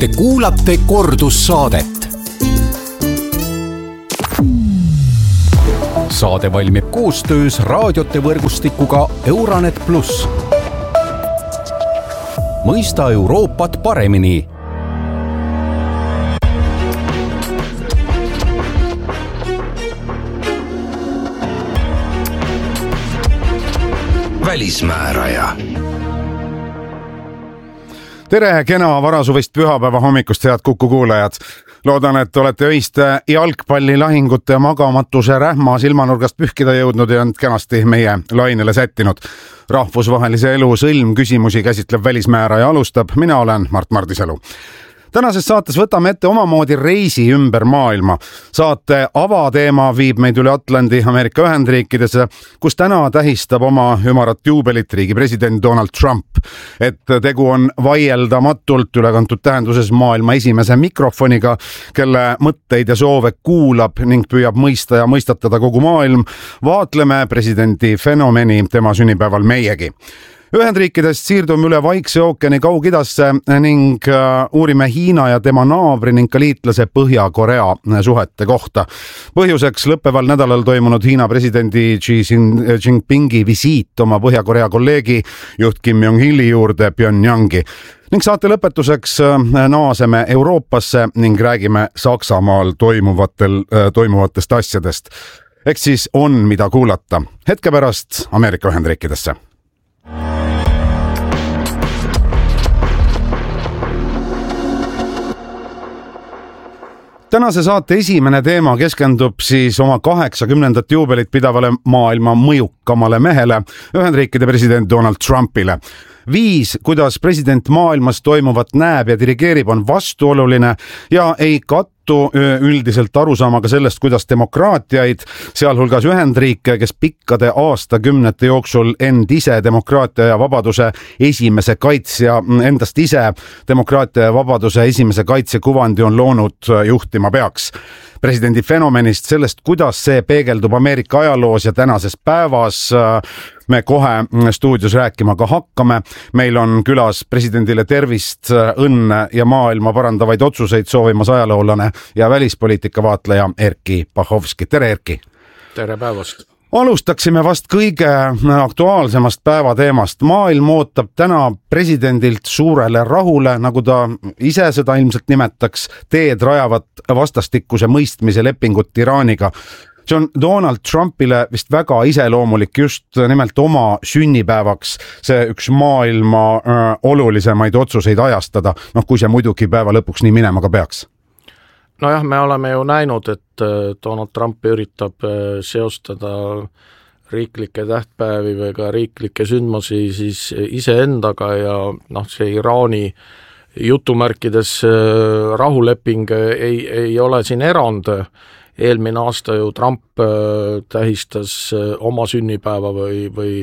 Te kuulate kordussaadet. Saade valmib koostöös raadiote võrgustikuga Euranet Plus. Mõista Euroopat paremini. Välismääraja. Tere, kena varasuvist pühapäeva hommikust, head Kuku kuulajad. Loodan, et olete öiste jalgpallilahingute ja magamatuse rähma silmanurgast pühkida jõudnud ja end kenasti meie lainele sättinud. Rahvusvahelise elu sõlmküsimusi käsitleb Välismääraja alustab. Mina olen Mart Mardisalu. Tänases saates võtame ette omamoodi reisi ümber maailma. Saate avateema viib meid üle Atlandi Ameerika Ühendriikidesse, kus täna tähistab oma ümarat juubelit riigi president Donald Trump. Et tegu on vaieldamatult ülekantud tähenduses maailma esimese mikrofoniga, kelle mõtteid ja soove kuulab ning püüab mõista ja mõistatada kogu maailm, vaatleme presidendi fenomeni tema sünnipäeval meiegi. Ühendriikidest siirdume üle Vaikse ookeani Kaug-Idasse ning uurime Hiina ja tema naabri ning ka liitlase Põhja-Korea suhete kohta. Põhjuseks lõppeval nädalal toimunud Hiina presidendi Xi Jinpingi visiit oma Põhja-Korea kolleegi juht Kim Jong-ili juurde Pyongyangi. Ning saate lõpetuseks naaseme Euroopasse ning räägime Saksamaal toimuvatest asjadest. Eks siis on mida kuulata. Hetke pärast Ameerika Ühendriikidesse. Tänase saate esimene teema keskendub siis oma 80. juubelit pidavale maailma mõjukamale mehele, Ühendriikide president Donald Trumpile. Viis, kuidas president maailmas toimuvat näeb ja dirigeerib, on vastuoluline ja ei kattu üldiselt arusaamaga sellest, kuidas demokraatiaid, sealhulgas Ühendriike, kes pikkade aastakümnete jooksul end ise demokraatia ja vabaduse esimese kaitsja, endast ise demokraatia ja vabaduse esimese kaitsja kuvandi on loonud, juhtima peaks. Presidendi fenomenist, sellest, kuidas see peegeldub Ameerika ajaloos ja tänases päevas, me kohe stuudios rääkima ka hakkame. Meil on külas presidendile tervist, õnne ja maailma parandavaid otsuseid soovimas ajaloolane ja välispoliitika vaatleja Erkki Pahovski. Tere, Erkki! Tere päevast! Alustaksime vast kõige aktuaalsemast päevateemast. Maailm ootab täna presidendilt suurele rahule, nagu ta ise seda ilmselt nimetaks, teed rajavat vastastikuse mõistmise lepingut Iraaniga. See on Donald Trumpile vist väga iseloomulik just nimelt oma sünnipäevaks see üks maailma olulisemaid otsuseid ajastada, kui see muidugi päeva lõpuks nii minema ka peaks. Nojah, me oleme ju näinud, et Donald Trump üritab seostada riiklikke tähtpäevi või ka riiklikke sündmusi siis iseendaga ja see Iraani jutumärkides rahuleping ei ole siin erand. Eelmine aasta ju Trump tähistas oma sünnipäeva või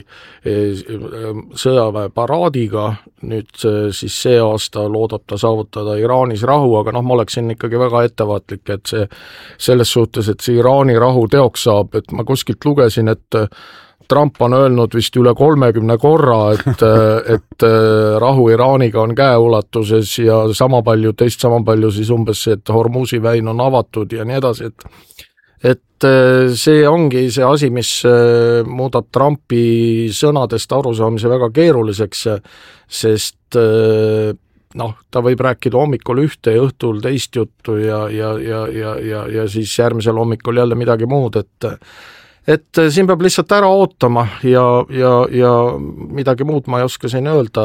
sõjaväeparaadiga, nüüd siis see aasta loodab ta saavutada Iraanis rahu, aga ma oleksin ikkagi väga ettevaatlik, et see selles suhtes, et see Iraani rahu teoks saab, et ma kuskilt lugesin, et Trump on öelnud vist üle 30 korra, et rahu Iraaniga on käeulatuses ja sama palju siis umbes see, et Hormuzi väin on avatud ja nii edasi, et see ongi see asi, mis muudab Trumpi sõnadest arusaamise väga keeruliseks, sest ta võib rääkida hommikul ühte ja õhtul teist juttu ja siis järgmisel hommikul jälle midagi muud, et siin peab lihtsalt ära ootama ja midagi muud ma ei oska siin öelda,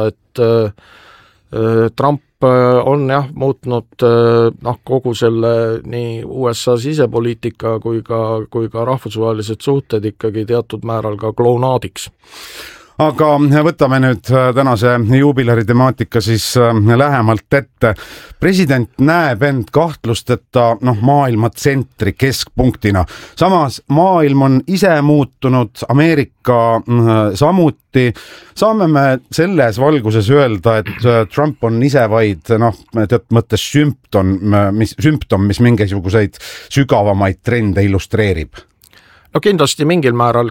et Trump on muutnud kogu selle nii USA sisepoliitika kui ka rahvusvahelised suhted ikkagi teatud määral ka klounaadiks. Aga võtame nüüd tänase juubilari temaatika siis lähemalt ette. President näeb end kahtlusteta maailma tsentri keskpunktina. Samas maailm on ise muutunud, Ameerika samuti. Saame me selles valguses öelda, et Trump on ise vaid teatud mõttes sümptom, mis mingisuguseid sügavamaid trende illustreerib. No kindlasti mingil määral,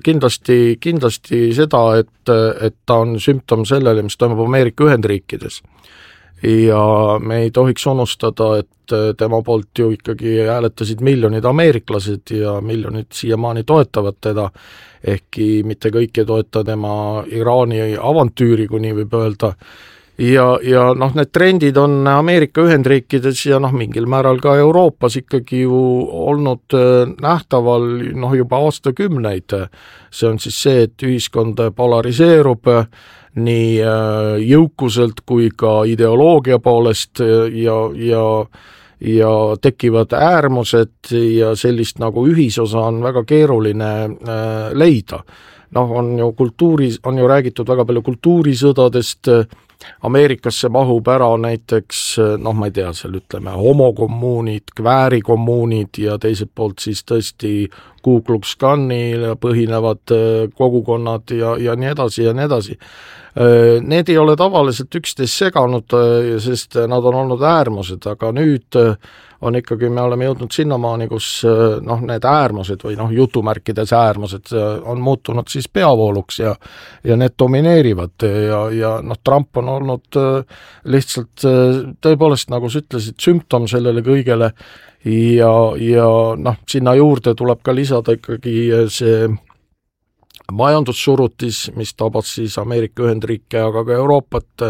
kindlasti seda, et ta on sümptom sellele, mis toimub Ameerika Ühendriikides. ja me ei tohiks unustada, et tema poolt ju ikkagi hääletasid miljonid ameeriklased ja miljonid siiamaani toetavad teda, ehkki mitte kõik ei toeta tema Iraani avantüüri, kui nii võib öelda, ja noh, need trendid on Ameerika Ühendriikides ja noh, mingil määral ka Euroopas ikkagi ju olnud nähtaval noh, juba aastakümneid. See on siis see, et ühiskond polariseerub nii jõukuselt kui ka ideoloogia poolest ja tekivad äärmused ja sellist nagu ühisosa on väga keeruline leida. Noh, on ju räägitud väga palju kultuurisõdadest, Ameerikasse mahub ära näiteks, noh ma ei tea, seal ütleme homokommuunid, kväärikommuunid ja teiselt poolt siis tõesti Ku Klux Klanil põhinevad kogukonnad ja nii edasi ja nii edasi. Need ei ole tavaliselt üksteist seganud, sest nad on olnud äärmused, aga nüüd on ikkagi, me oleme jõudnud sinnamaani, kus noh, need äärmused või noh, jutumärkides äärmused on muutunud siis peavooluks ja need domineerivad ja noh, Trump on olnud lihtsalt tõepoolest, nagu sa ütlesid, sümptom sellele kõigele ja noh, sinna juurde tuleb ka lisada ikkagi see majandussurutis, mis tabas siis Ameerika Ühendriike, aga ka Euroopat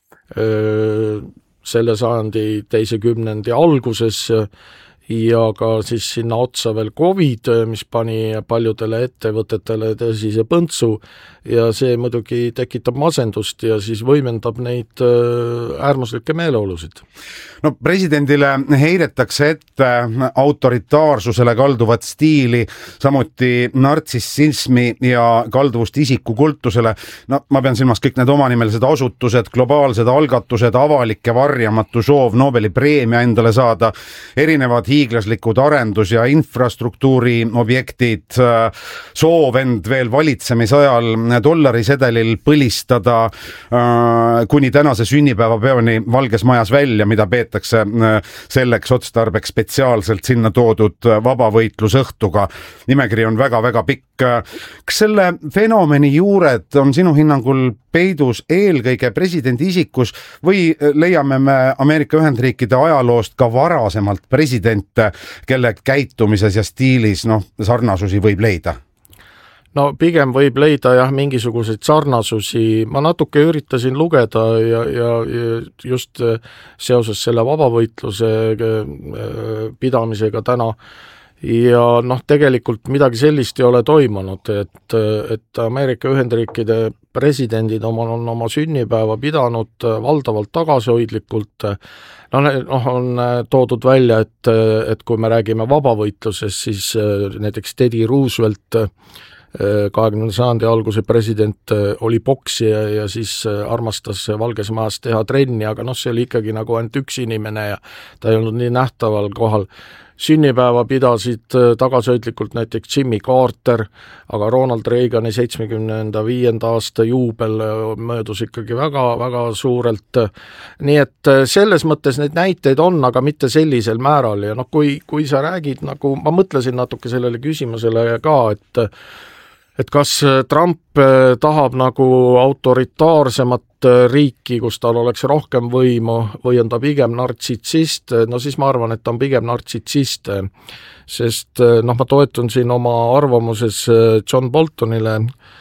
selle sajandi teise kümnendi alguses ja ka siis sinna otsa veel COVID, mis pani paljudele ettevõtetele tõsise põntsu ja see muidugi tekitab masendust ja siis võimendab neid äärmuslikke meeleolusid. No presidendile heidetakse ette autoritaarsusele kalduvat stiili, samuti nartsissismi ja kalduvust isikukultusele. No ma pean silmas kõik need omanimelised asutused, globaalsed algatused, avalik ja varjamatu soov Nobeli preemia endale saada, erinevad hiiglaslikud arendus- ja infrastruktuuri objektid, soov end veel valitsemisajal dollarisedelil põlistada kuni tänase sünnipäevapeoni Valges Majas välja, mida peetakse selleks otstarbeks spetsiaalselt sinna toodud vabavõitlusõhtuga. Nimekiri on väga-väga pikk. Kas selle fenomeni juured on sinu hinnangul peidus eelkõige presidendi isikus või leiame me Ameerika Ühendriikide ajaloost ka varasemalt presidente, kelle käitumises ja stiilis sarnasusi võib leida? No pigem võib leida jah mingisuguseid sarnasusi, ma natuke üritasin lugeda ja just seoses selle vabavõitluse pidamisega täna ja noh, tegelikult midagi sellist ei ole toimunud, et Ameerika Ühendriikide presidendid on oma sünnipäeva pidanud valdavalt tagasihoidlikult. On toodud välja, et kui me räägime vabavõitlusest, siis näiteks Teddy Roosevelt 20. sajandi alguse president oli poksija ja siis armastas Valges Majas teha trenni, aga see oli ikkagi nagu ainult üks inimene ja ta ei olnud nii nähtaval kohal. Sünnipäeva pidasid tagasihoidlikult näiteks Jimmy Carter, aga Ronald Reagani 75. aasta juubel möödus ikkagi väga-väga suurelt. Nii et selles mõttes neid näiteid on, aga mitte sellisel määral ja kui sa räägid, nagu ma mõtlesin natuke sellele küsimusele ka, et kas Trump tahab nagu autoritaarsemat riiki, kus tal oleks rohkem võimu või on ta pigem nartsissist, siis ma arvan, et ta on pigem nartsissist, sest ma toetun siin oma arvamuses John Boltonile,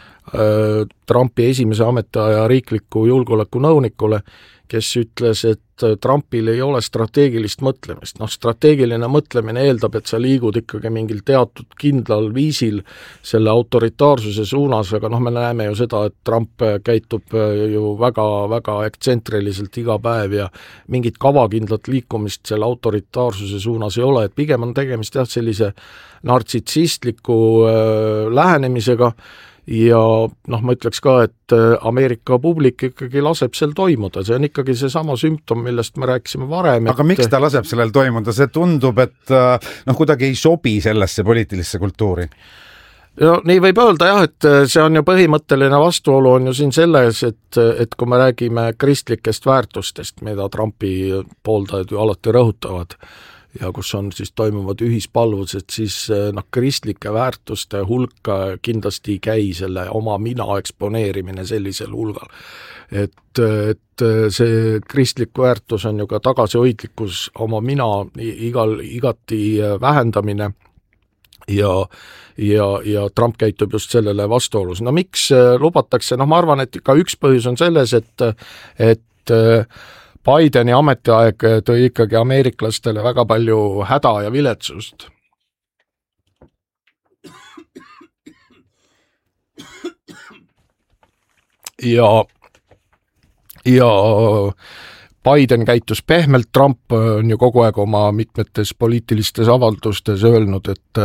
Trumpi esimese ametiaja riikliku julgeoleku nõunikule, kes ütles, et Trumpil ei ole strateegilist mõtlemist. Strateegiline mõtlemine eeldab, et sa liigud ikkagi mingil teatud kindlal viisil selle autoritaarsuse suunas, aga me näeme ju seda, et Trump käitub ju väga-väga ekstsentriliselt iga päev ja mingit kavakindlat liikumist selle autoritaarsuse suunas ei ole, et pigem on tegemist sellise nartsissistliku lähenemisega ja ma ütleks ka, et Ameerika publik ikkagi laseb seal toimuda, see on ikkagi see sama sümptom, millest me rääkisime varem. Aga miks ta laseb sellel toimuda? See tundub, et kuidagi ei sobi sellesse poliitilisse kultuuri. No, nii võib öelda jah, et see on ju põhimõtteline vastuolu on ju siin selles, et kui me räägime kristlikest väärtustest, mida Trumpi pooldajad ju alati rõhutavad, ja kus on siis toimuvad ühispalvused, siis kristlike väärtuste hulka kindlasti ei käi selle oma mina eksponeerimine sellisel hulgal. Et see kristlik väärtus on ju ka tagasihoidlikkus, oma mina igati vähendamine ja Trump käitub just sellele vastuolus. No miks lubatakse, ma arvan, et ka üks põhjus on selles, et Bideni ametiaeg tõi ikkagi ameeriklastele väga palju häda ja viletsust. Ja Biden käitus pehmelt, Trump on ju kogu aeg oma mitmetes poliitilistes avaldustes öelnud, et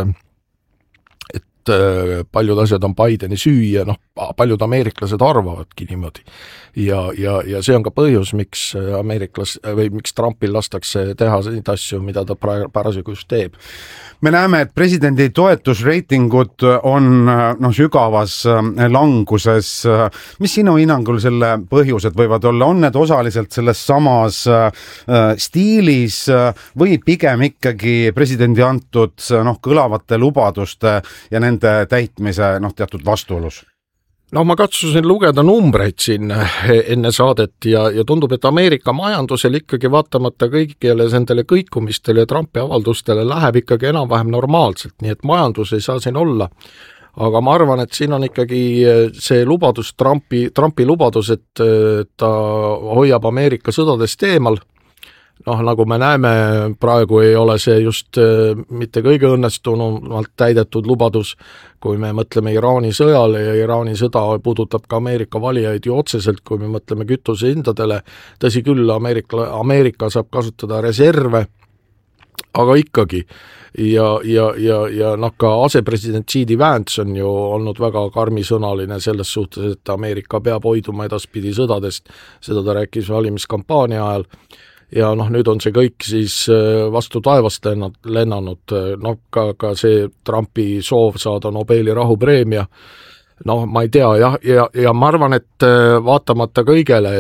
paljud asjad on Bideni süü ja paljud ameeriklased arvavadki niimoodi. Ja see on ka põhjus, miks miks Trumpil lastakse teha neid asju, mida ta parasjagu just teeb. Me näeme, et presidendi toetusreitingud on sügavas languses. Mis sinu hinnangul selle põhjused võivad olla? On need osaliselt selles samas stiilis või pigem ikkagi presidendi antud kõlavate lubaduste ja nende täitmise teatud vastuolus? Ma katsusin lugeda numbreid siin enne saadet ja tundub, et Ameerika majandusel ikkagi vaatamata kõigile nendele kõikumistele ja Trumpi avaldustele läheb ikkagi enam-vähem normaalselt, nii et majandus ei saa siin olla. Aga ma arvan, et siin on ikkagi see lubadus, Trumpi lubadus, et ta hoiab Ameerika sõdadest eemal. Nagu me näeme, praegu ei ole see just mitte kõige õnnestunumalt täidetud lubadus, kui me mõtleme Iraani sõjale ja Iraani sõda puudutab ka Ameerika valijaid ju otseselt, kui me mõtleme kütusehindadele. Tõsi küll, Ameerika saab kasutada reserve, aga ikkagi. Ja ka asepresident J.D. Vance on ju olnud väga karmisõnaline selles suhtes, et Ameerika peab hoiduma edaspidi sõdadest, seda ta rääkis valimiskampaania ajal. Ja nüüd on see kõik siis vastu taevast lennanud, ka see Trumpi soov saada Nobeli rahupreemia, ma ei tea, ja ma arvan, et vaatamata kõigele,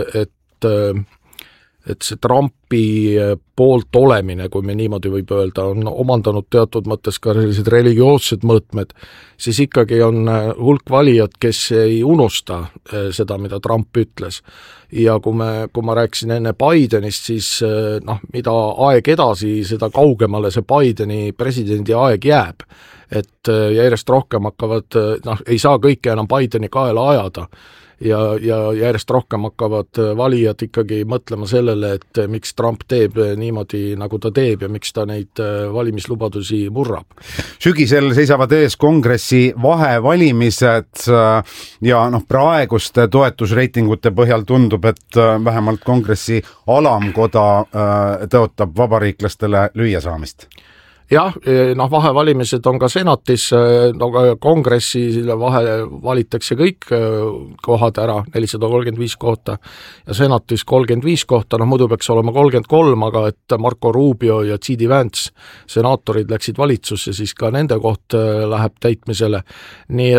et see Trumpi poolt olemine, kui me niimoodi võib öelda, on omandanud teatud mõttes ka sellised religioossed mõõtmed, siis ikkagi on hulk valijad, kes ei unusta seda, mida Trump ütles. Ja kui ma rääkisin enne Bidenist, siis mida aeg edasi, seda kaugemale see Bideni presidendi aeg jääb. Et järjest rohkem hakkavad, ei saa kõike enam Bideni kaela ajada. Ja järjest rohkem hakkavad valijad ikkagi mõtlema sellele, et miks Trump teeb niimoodi, nagu ta teeb ja miks ta neid valimislubadusi murrab. Sügisel seisavad ees kongressi vahevalimised ja praeguste toetusreitingute põhjal tundub, et vähemalt kongressi alamkoda tõotab vabariiklastele lüüa saamist. Jah, vahevalimised on ka senatis, kongressi vahe valitakse kõik kohad ära, 435 kohta ja senatis 35 kohta, muidu peaks olema 33, aga et Marco Rubio ja J.D. Vance senaatorid läksid valitsusse, siis ka nende koht läheb täitmisele. Nii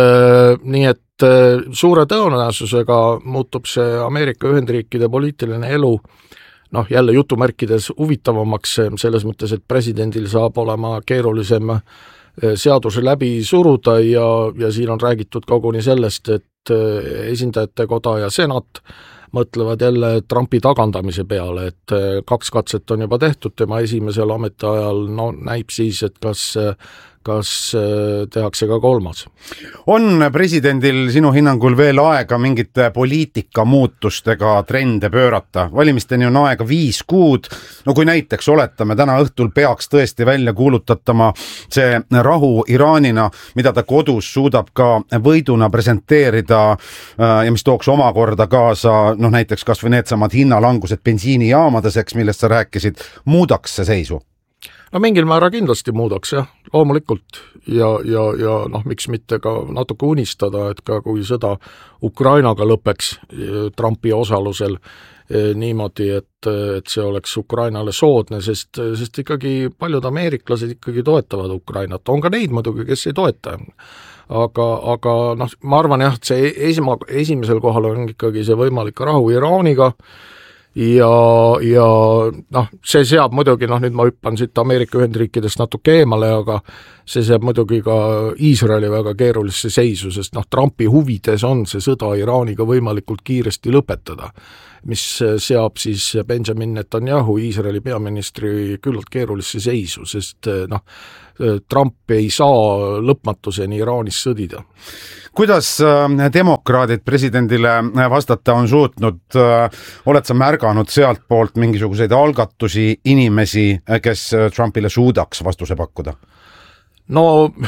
et suure tõenäosusega muutub see Ameerika Ühendriikide poliitiline elu jälle jutumärkides huvitavamaks selles mõttes, et presidendil saab olema keerulisem seaduse läbi suruda ja siin on räägitud koguni sellest, et esindajate koda ja senat mõtlevad jälle Trumpi tagandamise peale, et 2 katset on juba tehtud tema esimesel ametiajal, näib siis, et kas tehakse ka 3. On presidendil sinu hinnangul veel aega mingite poliitika muutustega trende pöörata? Valimisteni on aega 5 kuud. Kui näiteks oletame, täna õhtul peaks tõesti välja kuulutatama see rahu Iraanina, mida ta kodus suudab ka võiduna presenteerida ja mis tooks omakorda kaasa näiteks kas või needsamad hinnalangused bensiinijaamades, millest sa rääkisid, muudaks see seisu? Mingil määra kindlasti muudaks, jah, loomulikult ja miks mitte ka natuke unistada, et ka kui sõda Ukrainaga lõpeks Trumpi osalusel niimoodi, et see oleks Ukrainale soodne, sest ikkagi paljud ameeriklased ikkagi toetavad Ukrainat, on ka neid muidugi, kes ei toeta. Aga ma arvan jah, et see esimesel kohal on ikkagi see võimalik rahu Iraaniga ja noh, see seab muidugi, nüüd ma hüppan siit Ameerika Ühendriikidest natuke eemale, aga see seab muidugi ka Iisraeli väga keerulisse seisu, sest Trumpi huvides on see sõda Iraaniga võimalikult kiiresti lõpetada, mis seab siis Benjamin Netanyahu, Iisraeli peaministri küllalt keerulisse seisu, sest Trump ei saa lõpmatuseni Iraanis sõdida. Kuidas demokraadid presidendile vastata on suutnud, oled sa märganud sealt poolt mingisuguseid algatusi, inimesi, kes Trumpile suudaks vastuse pakkuda? No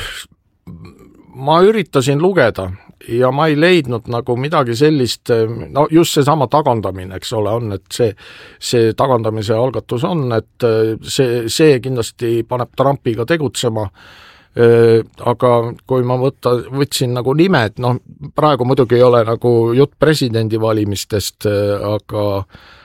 ma üritasin lugeda ja ma ei leidnud nagu midagi sellist, just seesama tagandamine, eks ole, on, et see tagandamise algatus on, et see kindlasti paneb Trumpiga tegutsema, aga kui ma võtsin nagu nimed, praegu muidugi ei ole nagu jutt presidendi valimistest, aga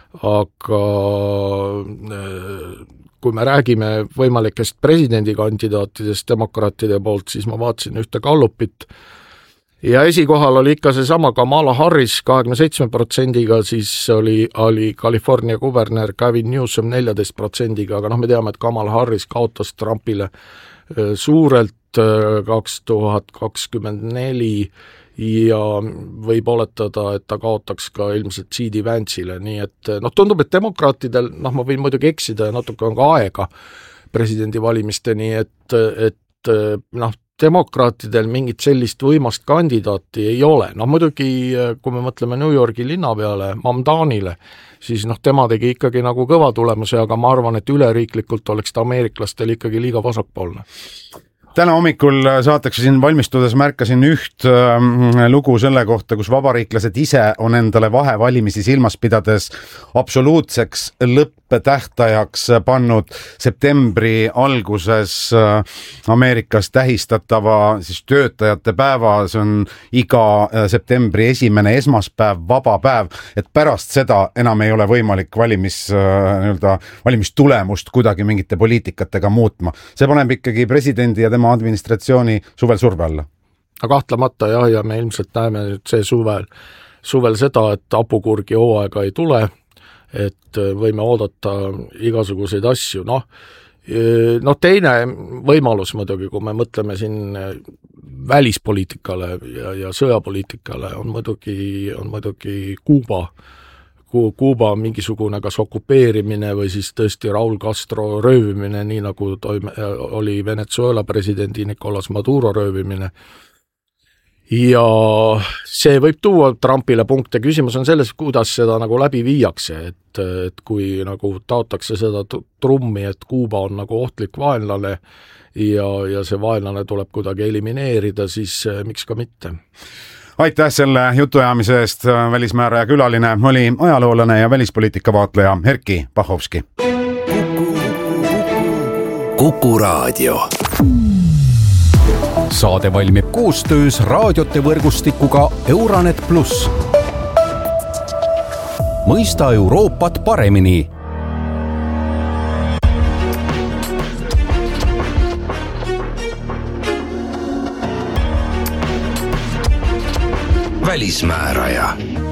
kui me räägime võimalikest presidendikandidaatidest demokraatide poolt, siis ma vaatasin ühte Gallupit ja esikohal oli ikka seesama Kamala Harris 27%-ga, siis oli California kuberner Gavin Newsom 14%-ga, aga me teame, et Kamala Harris kaotas Trumpile suurelt 2024 ja võib oletada, et ta kaotaks ka ilmselt C.D. Vance'ile, nii et tundub, et demokraatidel, ma võin muidugi eksida ja natuke on ka aega presidendivalimisteni, et demokraatidel mingit sellist võimast kandidaati ei ole. Muidugi, kui me mõtleme New Yorgi linna peale, Mamdanile, siis tema tegi ikkagi nagu kõva tulemuse, aga ma arvan, et üleriiklikult oleks ta ameeriklastel ikkagi liiga vasakpoolne. Täna hommikul saateks siin valmistudes märkasin üht lugu selle kohta, kus vabariiklased ise on endale vahevalimisi silmas pidades absoluutseks lõpptähtajaks pannud septembri alguses Ameerikas tähistatava siis töötajate päeva, see on iga septembri esimene esmaspäev, vaba päev, et pärast seda enam ei ole võimalik valimistulemust kuidagi mingite poliitikatega muutma. See paneb ikkagi presidendi ja tema administratsiooni suvel surve alla. Kahtlemata jah, ja me ilmselt näeme nüüd see suvel seda, et hapukurgi hooaega ei tule, et võime oodata igasuguseid asju. Teine võimalus muidugi, kui me mõtleme siin välispoliitikale ja sõjapoliitikale, on muidugi Kuuba mingisugune kas okupeerimine või siis tõesti Raul Castro röövimine, nii nagu oli Venezuela presidendi Nicolas Maduro röövimine. Ja see võib tuua Trumpile punkte. Küsimus on selles, kuidas seda nagu läbi viiakse, et kui nagu taotakse seda trummi, et Kuuba on nagu ohtlik vaenlane ja see vaenlane tuleb kuidagi elimineerida, siis miks ka mitte. Aitäh selle jutuajamise eest. Välismääraja külaline oli ajaloolane ja välispoliitika vaatleja Erkki Bahovski. Kuku Raadio. Saade valmib koostöös raadiote võrgustikuga Euranet Plus. Mõista Euroopat paremini. Välismääraja.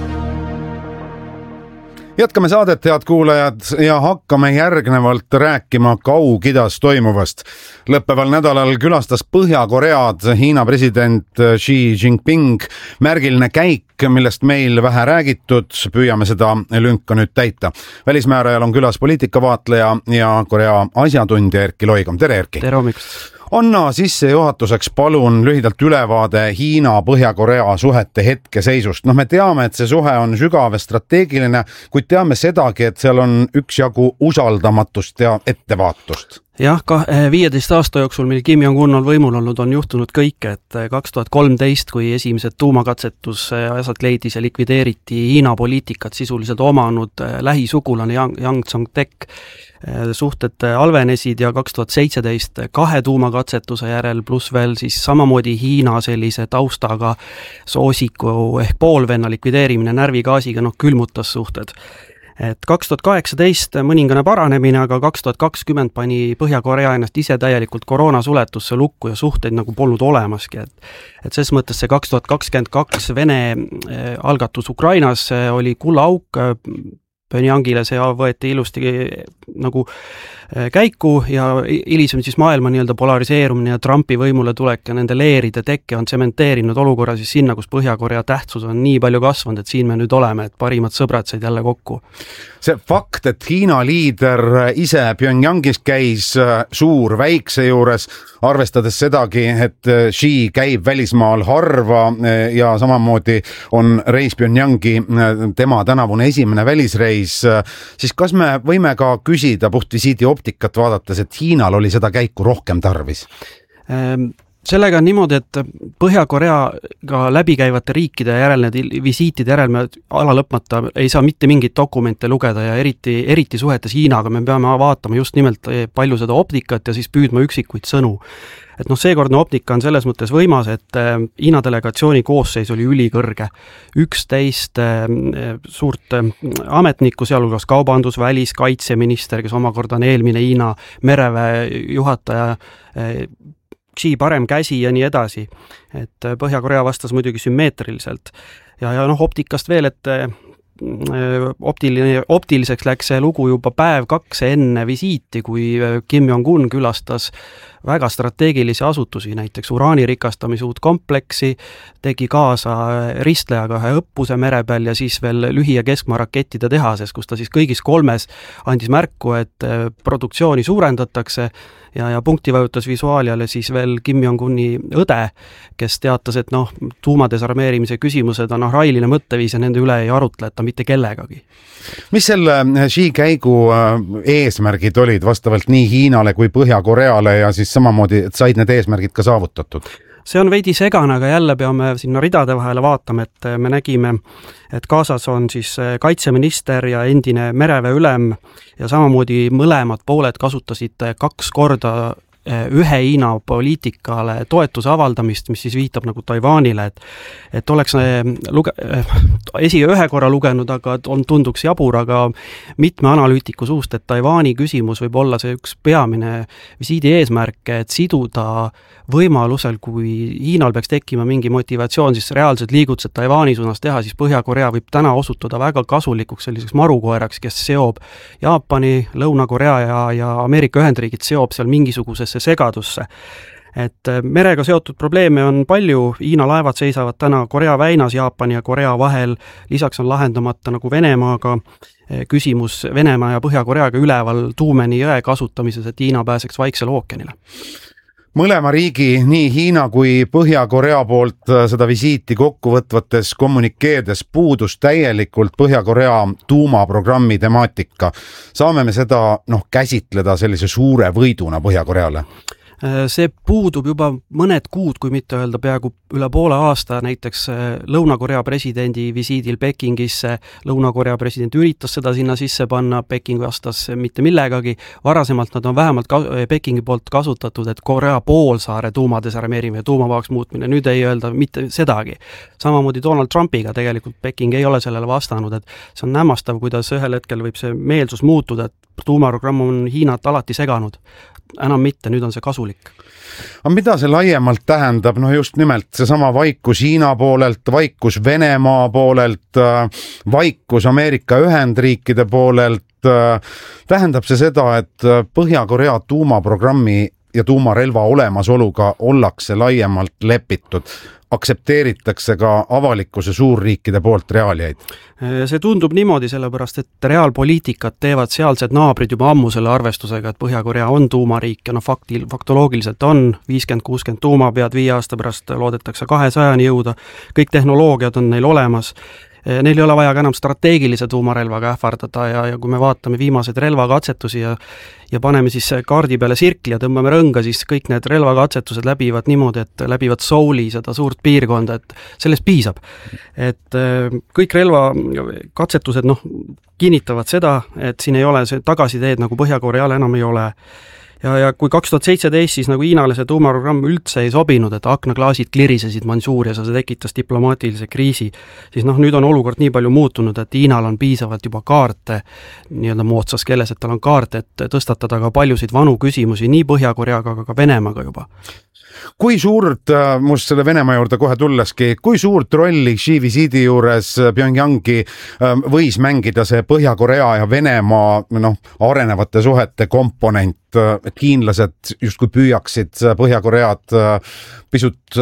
Jätkame saadet, head kuulajad, ja hakkame järgnevalt rääkima Kaug-Idas toimuvast. Lõppeval nädalal külastas Põhja-Koread Hiina president Xi Jinping. Märgiline käik, millest meil vähe räägitud, püüame seda lünka nüüd täita. Välismäärajal on külas poliitikavaatleja ja Korea asjatundja Erkki Loigam. Tere, Erkki! Tere hommikust! Anna sissejuhatuseks palun lühidalt ülevaade Hiina-Põhja-Korea suhete hetkeseisust. Me teame, et see suhe on sügav ja strateegiline, kuid teame sedagi, et seal on üksjagu usaldamatust ja ettevaatust. Jah, 15 aasta jooksul, mil Kim Jong-un on võimul olnud, on juhtunud kõik, et 2013, kui esimesed tuumakatsetus asjat leidis ja likvideeriti Hiina poliitikat sisuliselt omanud lähisugulane Yang Tsong-tek, suhted halvenesid ja 2017 2 tuumakatsetuse järel pluss veel siis samamoodi Hiina sellise taustaga soosiku ehk poolvenna likvideerimine närvigaasiga külmutas suhted. Et 2018 mõningane paranemine, aga 2020 pani Põhja-Korea ennast ise täielikult koroonasuletusse lukku ja suhteid nagu polnud olemaski. Et ses mõttes see 2022 Vene algatus Ukrainas oli kullaauk, Pyongyangile see võeti ilusti nagu käiku ja hilisem siis maailma nii-öelda polariseerumine ja Trumpi võimule tulek ja nende leeride tekke on tsementeerinud olukorra siis sinna, kus Põhja-Korea tähtsus on nii palju kasvanud, et siin me nüüd oleme, et parimad sõbrad said jälle kokku. See fakt, et Hiina liider ise Pyongyangis käis suur väikse juures, arvestades sedagi, et Xi käib välismaal harva ja samamoodi on reis Pyongyangi tema tänavune esimene välisreis, siis kas me võime ka küsida puhtvisiidi optikat vaadates, et Hiinal oli seda käiku rohkem tarvis? Sellega on niimoodi, et Põhja-Koreaga läbikäivate riikide järel, need visiitide järel me ala lõpmata ei saa mitte mingeid dokumente lugeda ja eriti suhetes Hiinaga me peame vaatama just nimelt palju seda optikat ja siis püüdma üksikuid sõnu. Et seekordne optika on selles mõttes võimas, et Hiina delegatsiooni koosseis oli ülikõrge. 11 suurt ametnikku, sealhulgas kaubandus, välis, kaitseminister, kes omakorda on eelmine Hiina mereväe juhataja, Xi parem käsi ja nii edasi. Et Põhja-Korea vastas muidugi sümmeetriliselt. Ja optikast veel, et optiliseks läks see lugu juba päev 2 enne visiiti, kui Kim Jong-un külastas väga strateegilisi asutusi, näiteks uraani rikastamise uut kompleksi, tegi kaasa ristlejaga ühe õppuse mere peal ja siis veel lühi- ja keskmaa rakettide tehases, kus ta siis kõigis 3 andis märku, et produktsiooni suurendatakse ja punkti vajutas visuaaliale siis veel Kim Jong-uni õde, kes teatas, et tuumadesarmeerimise küsimused on railine mõtteviis ja nende üle ei arutleta mitte kellegagi. Mis selle Xi käigu eesmärgid olid vastavalt nii Hiinale kui Põhja-Koreale ja siis samamoodi, et said need eesmärgid ka saavutatud? See on veidi segane, aga jälle peame sinna ridade vahele vaatama, et me nägime, et kaasas on siis kaitseminister ja endine mereväe ülem ja samamoodi mõlemad pooled kasutasid 2 korda ühe Hiina poliitikale toetuse avaldamist, mis siis viitab nagu Taiwanile, et oleks ühe korra lugenud, aga tunduks jabur, aga mitme analüütiku suust, et Taiwani küsimus võib olla see üks peamine visiidi eesmärk, et siduda võimalusel, kui Hiinal peaks tekkima mingi motivatsioon, siis reaalsed liigutused Taiwani suunas teha, siis Põhja-Korea võib täna osutuda väga kasulikuks selliseks marukoeraks, kes seob Jaapani, Lõuna-Korea ja Ameerika Ühendriigid seob seal mingisugusesse segadusse. Et merega seotud probleeme on palju, Hiina laevad seisavad täna Korea väinas Jaapani ja Korea vahel, lisaks on lahendamata nagu Venemaaga küsimus Venemaa ja Põhja-Koreaga üleval Tuumeni jõe kasutamises, et Hiina pääseks Vaiksele ookeanile. Mõlema riigi, nii Hiina kui Põhja-Korea poolt seda visiiti kokkuvõtvates kommunikeedes puudus täielikult Põhja-Korea tuumaprogrammi temaatika. Saame me seda käsitleda sellise suure võiduna Põhja-Koreale? See puudub juba mõned kuud, kui mitte öelda peaaegu üle poole aasta, näiteks Lõuna-Korea presidendi visiidil Pekingisse. Lõuna-Korea president üritas seda sinna sisse panna, Peking vastas mitte millegagi. Varasemalt nad on vähemalt Pekingi poolt kasutatud, et Korea poolsaare tuumadesarmeerimine ja tuumavabaks muutmine, nüüd ei öelda mitte sedagi. Samamoodi Donald Trumpiga tegelikult Peking ei ole sellele vastanud, et see on hämmastav, kuidas ühel hetkel võib see meelsus muutuda, et tuumaprogramm on Hiinat alati seganud. Enam mitte, nüüd on see kasulik. Aga mida see laiemalt tähendab? Just nimelt seesama vaikus Hiina poolelt, vaikus Venemaa poolelt, vaikus Ameerika Ühendriikide poolelt. Tähendab see seda, et Põhja-Korea tuumaprogrammi ja tuumarelva olemasoluga ollakse laiemalt lepitud. Aksepteeritakse ka avalikkuse suurriikide poolt reaaliaid? See tundub niimoodi, sellepärast, et reaalpoliitikat teevad sealsed naabrid juba ammu selle arvestusega, et Põhja-Korea on tuumariik ja faktoloogiliselt on 50-60 tuumapead 5 aasta pärast loodetakse 200-ni jõuda. Kõik tehnoloogiad on neil olemas. Neil ei ole vaja ka enam strateegilise tuumarelvaga ähvardada ja kui me vaatame viimased relvakatsetusi ja paneme siis kaardi peale sirkli ja tõmbame rõnga, siis kõik need relvakatsetused läbivad niimoodi, et läbivad Souli seda suurt piirkonda, et sellest piisab. Et kõik relvakatsetused kinnitavad seda, et siin ei ole see tagasiteed nagu Põhja-Koreal enam ei ole. ja kui 2017 siis nagu Hiinale see tuumaprogramm üldse ei sobinud, et aknaklaasid klirisesid Mandžuurias ja see tekitas diplomaatilise kriisi, siis nüüd on olukord nii palju muutunud, et Hiinal on piisavalt juba kaarte, nii-öelda moodsas keeles, et tal on kaarte, et tõstatada ka paljusid vanu küsimusi nii Põhja-Koreaga, aga ka Venemaaga juba. Kui suurt, must selle Venemaa juurde kohe tulleski, kui suurt rolli Xi visiidi juures Pyongyangi võis mängida see Põhja-Korea ja Venemaa arenevate suhete komponent, et hiinlased justkui püüaksid Põhja-Koread pisut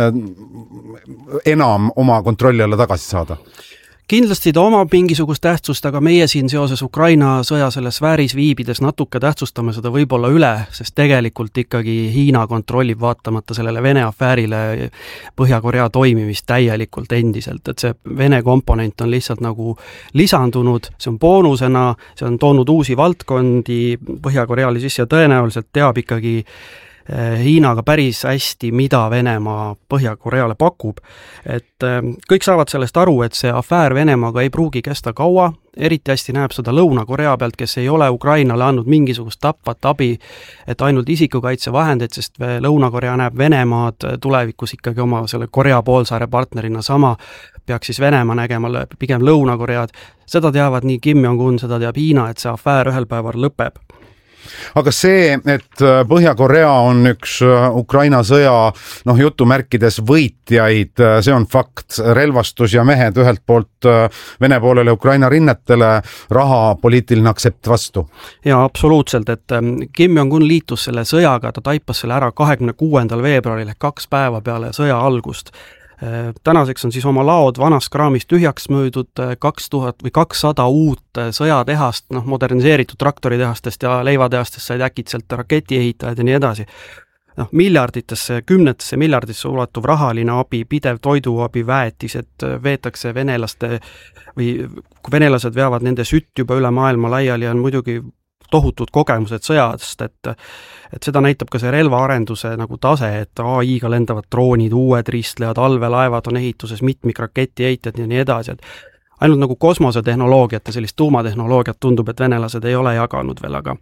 enam oma kontrolli alla tagasi saada? Kindlasti ta omab mingisugust tähtsust, aga meie siin seoses Ukraina sõja selles sfääris viibides natuke tähtsustame seda võib-olla üle, sest tegelikult ikkagi Hiina kontrollib vaatamata sellele Vene afäärile Põhja-Korea toimimist täielikult endiselt, et see Vene komponent on lihtsalt nagu lisandunud, see on boonusena, see on toonud uusi valdkondi Põhja-Koreale sisse ja tõenäoliselt teab ikkagi Hiinaga päris hästi, mida Venemaa Põhja-Koreale pakub. Et kõik saavad sellest aru, et see afäär Venemaaga ei pruugi kesta kaua, eriti hästi näeb seda Lõuna-Korea pealt, kes ei ole Ukrainale andnud mingisugust tapvat abi, et ainult isikukaitsevahendeid, sest Lõuna-Korea näeb Venemaad tulevikus ikkagi oma selle Korea poolsaare partnerina sama, peaks siis Venemaa nägema pigem Lõuna-Koread. Seda teavad nii Kim Jong-un, seda teab Hiina, et see afäär ühel päeval lõpeb. Aga see, et Põhja-Korea on üks Ukraina sõja jutumärkides võitjaid, see on fakt. Relvastus ja mehed ühelt poolt Vene poolele Ukraina rinnetele, raha, poliitiline aksept vastu. Ja absoluutselt, et Kim Jong-un liitus selle sõjaga, ta taipas selle ära 26. veebruaril ehk 2 päeva peale sõja algust. Tänaseks on siis oma laod vanast kraamist tühjaks möödud 2000 või 200 uut sõjatehast, moderniseeritud traktoritehastest ja leivatehastest said äkitselt raketiehitajad ja nii edasi. Miljarditesse, 10 miljardisse ulatuv rahaline abi, pidev toiduabi, väetised veetakse venelaste või kui venelased veavad nende sütt juba üle maailma laiali, on muidugi tohutud kogemused sõjast, et seda näitab ka see relvaarenduse nagu tase, et AI-ga lendavad droonid, uued ristlejad, allveelaevad on ehituses, mitmikraketiehitajad ja nii edasi, et ainult nagu kosmosetehnoloogiat ja sellist tuumatehnoloogiat tundub, et venelased ei ole jaganud veel, aga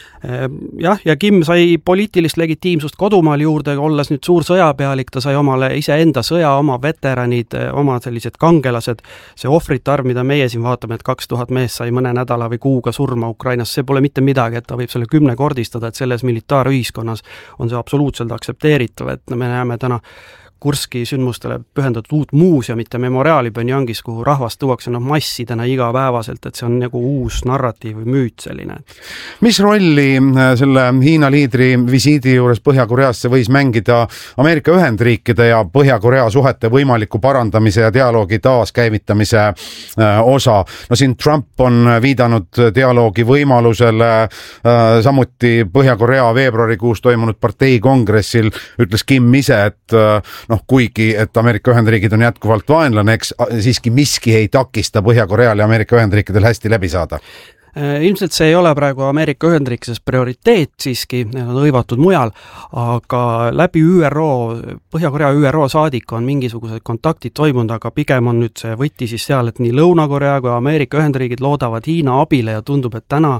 jah, ja Kim sai poliitilist legitiimsust kodumaal juurde, olles nüüd suur sõjapealik, ta sai omale iseenda sõja, oma veteranid, oma sellised kangelased, see ohvrite arv, mida meie siin vaatame, et 2000 meest sai mõne nädala või kuuga surma Ukrainas, see pole mitte midagi, et ta võib selle 10 kordistada, et selles militaarühiskonnas on see absoluutselt aktsepteeritav, et me näeme täna Kurski sündmustele pühendatud uut muuseumit ja memoriaali Pyongyangis, kuhu rahvast tuuakse massidena igapäevaselt, et see on nagu uus narratiiv või müüt selline. Mis rolli selle Hiina liidri visiidi juures Põhja-Koreasse võis mängida Ameerika Ühendriikide ja Põhja-Korea suhete võimaliku parandamise ja dialoogi taaskäivitamise osa? Siin Trump on viidanud dialoogi võimalusele, samuti Põhja-Korea veebruarikuus toimunud parteikongressil ütles Kim ise, et kuigi, et Ameerika Ühendriigid on jätkuvalt vaenlane, eks siiski miski ei takista Põhja-Koreal ja Ameerika Ühendriikidel hästi läbi saada. Ilmselt see ei ole praegu Ameerika Ühendriikides prioriteet siiski, need on hõivatud mujal, aga läbi ÜRO, Põhja-Korea ÜRO saadik on mingisugused kontaktid toimunud, aga pigem on nüüd see võti siis seal, et nii Lõuna-Korea kui Ameerika Ühendriigid loodavad Hiina abile ja tundub, et täna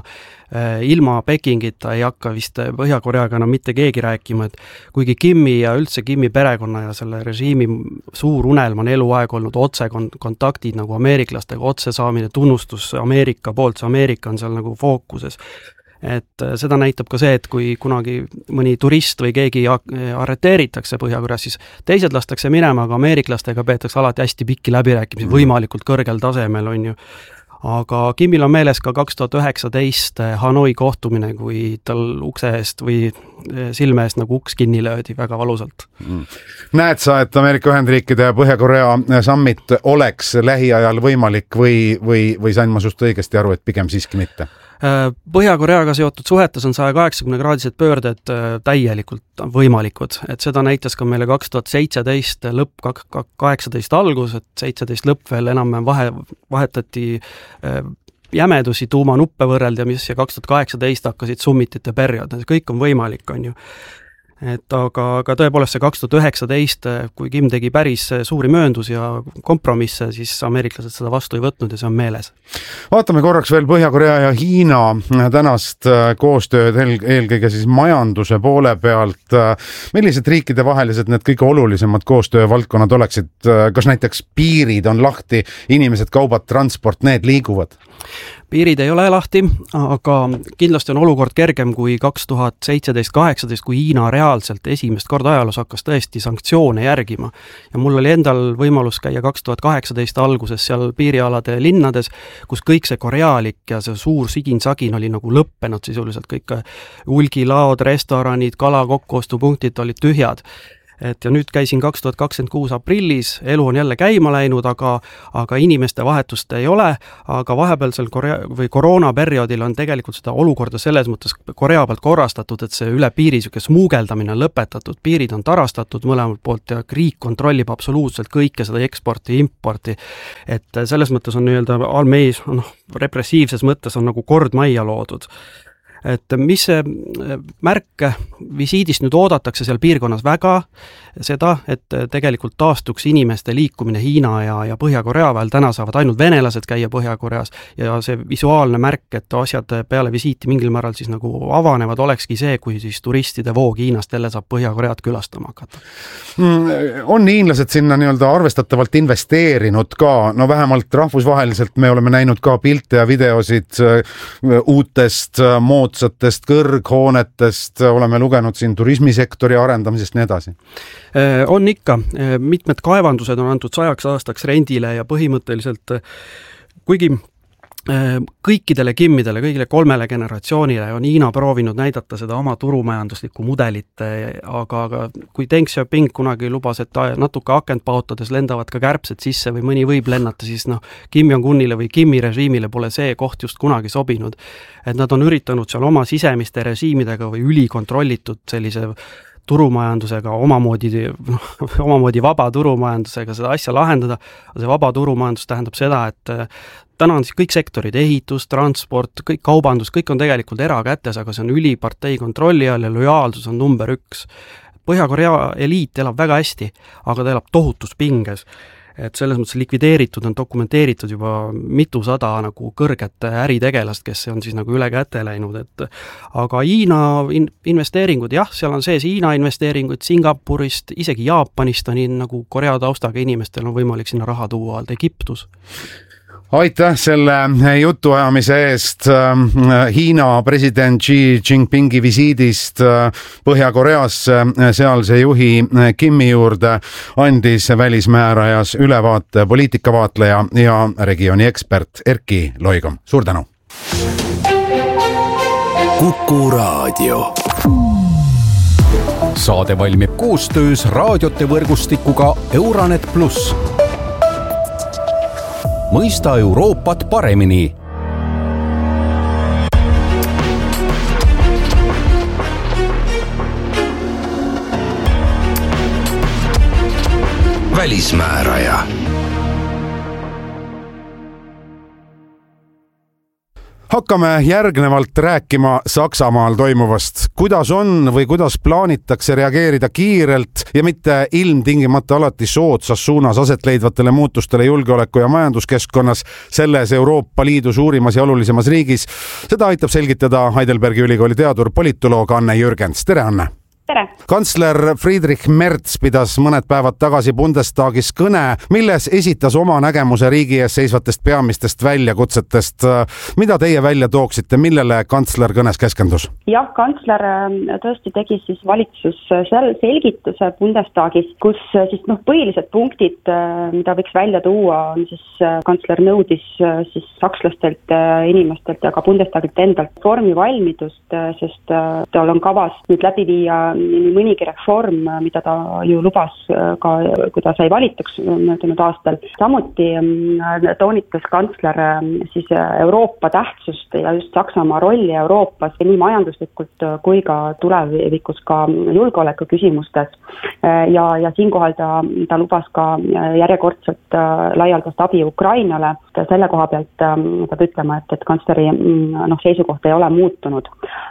ilma Pekingita ei hakka vist Põhja-Koreaga enam mitte keegi rääkima, et kuigi Kimi ja üldse Kimi perekonna ja selle režiimi suur unelm on eluaeg olnud otse kontaktid nagu ameeriklastega, otse saamine, tunnustus Ameerika poolt, see Ameerika on seal nagu fookuses. Et seda näitab ka see, et kui kunagi mõni turist või keegi arreteeritakse Põhja-Koreas, siis teised lastakse minema, aga ameeriklastega peetakse alati hästi pikki läbirääkimisi, võimalikult kõrgel tasemel on ju. Aga Kimil on meeles ka 2019 Hanoi kohtumine, kui tal ukse eest või silme eest nagu uks kinni löödi väga valusalt. Näed sa, et Ameerika Ühendriikide ja Põhja-Korea summit oleks lähiajal võimalik või sain ma sust õigesti aru, et pigem siiski mitte? Põhja-Koreaga seotud suhetes on 180-kraadised pöörded täielikult võimalikud, et seda näitas ka meile 2017 lõpp, 18 algus, et 17 lõpp veel enam vahetati jämedusi tuumanuppe võrreldamis ja 2018 hakkasid summitite periood, kõik on võimalik, on ju. et aga tõepoolest see 2019, kui Kim tegi päris suuri mööndusi ja kompromisse, siis ameeriklased seda vastu ei võtnud ja see on meeles. Vaatame korraks veel Põhja-Korea ja Hiina tänast koostööd eelkõige siis majanduse poole pealt. Millised riikide vahelised need kõige olulisemad koostöövaldkonnad oleksid? Kas näiteks piirid on lahti, inimesed, kaubad, transport, need liiguvad? Piirid ei ole lahti, aga kindlasti on olukord kergem kui 2017-18, kui Hiina reaalselt esimest korda ajaloos hakkas tõesti sanktsioone järgima. Ja mul oli endal võimalus käia 2018 alguses seal piirialade linnades, kus kõik see korealik ja see suur sigin-sagin oli nagu lõppenud sisuliselt, kõik hulgilaod, restoranid, kala kokkuostupunktid olid tühjad. Ja nüüd käisin 2026 aprillis, elu on jälle käima läinud, aga inimeste vahetust ei ole, aga vahepealsel koroonaperioodil on tegelikult seda olukorda selles mõttes Korea pealt korrastatud, et see üle piiri smuugeldamine on lõpetatud, piirid on tarastatud mõlemalt poolt ja riik kontrollib absoluutselt kõike seda eksporti ja importi. Et selles mõttes on mees, repressiivses mõttes on nagu kord majja loodud. Et mis see märk visiidist nüüd oodatakse seal piirkonnas väga, seda, et tegelikult taastuks inimeste liikumine Hiina ja Põhja-Korea vahel, täna saavad ainult venelased käia Põhja-Koreas ja see visuaalne märk, et asjad peale visiiti mingil määral siis nagu avanevad, olekski see, kui siis turistide voog Hiinast jälle saab Põhja-Koread külastama hakata. On hiinlased sinna arvestatavalt investeerinud ka, vähemalt rahvusvaheliselt me oleme näinud ka pilte ja videosid uutest moodsatest kõrghoonetest, oleme lugenud siin turismisektori arendamisest nii edasi. On ikka, mitmed kaevandused on antud 100 aastaks rendile ja põhimõtteliselt kuigi kõikidele Kimmidele, kõigile 3 generatsioonile on Hiina proovinud näidata seda oma turumajanduslikku mudelit, aga kui Deng Xiaoping kunagi lubas, et natuke akent paotades lendavad ka kärbsed sisse või mõni võib lennata, siis Kim Jong-unile või Kimi režiimile pole see koht just kunagi sobinud. Et nad on üritanud seal oma sisemiste režiimidega või ülikontrollitud sellise turumajandusega, omamoodi vaba turumajandusega seda asja lahendada. See vaba turumajandus tähendab seda, et täna on siis kõik sektorid, ehitus, transport, kõik kaubandus, kõik on tegelikult erakätes, aga see on ülipartei kontrolli all ja lojaalsus on number 1. Põhja-Korea eliit elab väga hästi, aga ta elab tohutus pinges. Et selles mõttes likvideeritud on dokumenteeritud juba mitusada nagu kõrget äritegelast, kes on siis nagu üle käte läinud, aga Hiina investeeringud, jah, seal on sees Hiina investeeringuid Singapurist, isegi Jaapanist on nagu Korea taustaga inimestel on võimalik sinna raha tuua, Egiptus. Aitäh selle jutuajamise eest Hiina president Xi Jinpingi visiidist Põhja-Koreasse, sealse juhi Kimi juurde andis välismäärajas ülevaate poliitikavaatleja ja regiooni ekspert Erki Loigom. Suur tänu! Kuku Raadio. Saade valmib koostöös raadiote võrgustikuga Euranet Plus. Mõista Euroopat paremini. Välismääraja. Hakkame järgnevalt rääkima Saksamaal toimuvast. Kuidas on või kuidas plaanitakse reageerida kiirelt ja mitte ilmtingimata alati soodsas suunas aset leidvatele muutustele julgeoleku- ja majanduskeskkonnas selles Euroopa Liidu suurimas ja olulisemas riigis? Seda aitab selgitada Heidelbergi ülikooli teadur politoloog Anne Jürgens. Tere, Anne! Tere! Kantsler Friedrich Merz pidas mõned päevad tagasi Bundestagis kõne, milles esitas oma nägemuse riigi ees seisvatest peamistest väljakutsetest. Mida teie välja tooksite, millele kantsler kõnes keskendus? Jah, kantsler tõesti tegi siis valitsus seal selgituse Bundestagis, kus siis põhilised punktid, mida võiks välja tuua, on siis kantsler nõudis siis sakslastelt inimestelt ja ka Bundestagilt endalt reformi valmidust, sest tal on kavas nüüd läbi viia nii mõnigi reform, mida ta ju lubas ka, kui ta sai valituks möödunud aastal. Samuti toonitas kantsler siis Euroopa tähtsust ja just Saksamaa rolli Euroopas nii majanduslikult kui ka tulevikus ka julgeoleku küsimustes. Ja siinkohal ta lubas ka järjekordselt laialdast abi Ukrainale. Selle koha pealt peab ütlema, et kantsleri seisukoht ei ole muutunud.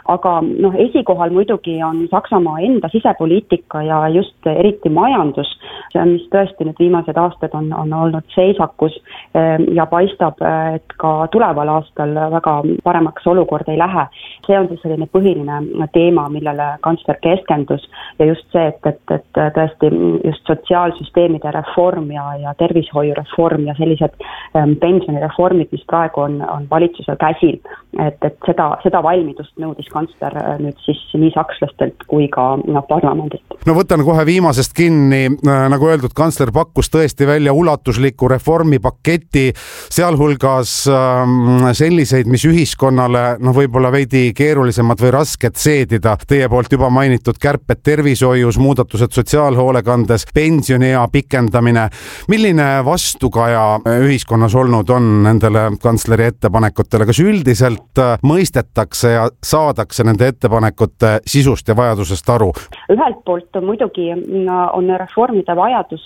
aga esikohal muidugi on Saksamaa enda sisepoliitika ja just eriti majandus, mis tõesti nüüd viimased aastad on olnud seisakus ja paistab, et ka tuleval aastal väga paremaks olukord ei lähe. See on siis selline põhiline teema, millele kantsler keskendus ja just see, et tõesti just sotsiaalsüsteemide reform ja tervishoiureform ja sellised pensionireformid, mis praegu on valitsusel käsil, et seda valmidust nõudis kantsler nüüd siis nii sakslastelt kui ka parlamendilt. No võtan kohe viimasest kinni, nagu öeldud, kantsler pakkus tõesti välja ulatusliku reformipaketi, sealhulgas selliseid, mis ühiskonnale võib-olla veidi keerulisemad või rasked seedida. Teie poolt juba mainitud kärped tervishoius, muudatused sotsiaalhoolekandes, pensioniea pikendamine. Milline vastukaja ühiskonnas olnud on nendele kantsleri ettepanekutele? Kas üldiselt mõistetakse ja saadakse nende ettepanekute sisust ja vajadusest aru? Ühelt poolt muidugi on reformide vajadus